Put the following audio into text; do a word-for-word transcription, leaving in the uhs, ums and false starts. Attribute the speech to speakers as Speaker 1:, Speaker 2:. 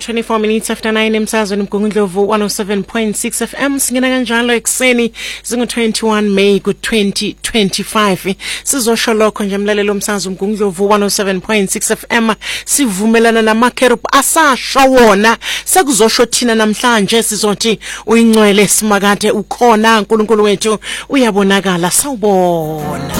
Speaker 1: twenty-four minutes after nine emsazweni mgungundlovu one oh seven point six F M singena kanjalo ekseni zingo twenty-one May ku twenty twenty-five. Sizosho lokho nje mlalelo umsazwe mgungundlovu one oh seven point six F M sivumelana namakerub asasho wona sekuzosho thina namhlanje sizothi uyingcwele simakade ukhona uNkulunkulu wethu uyabonakala sawubona.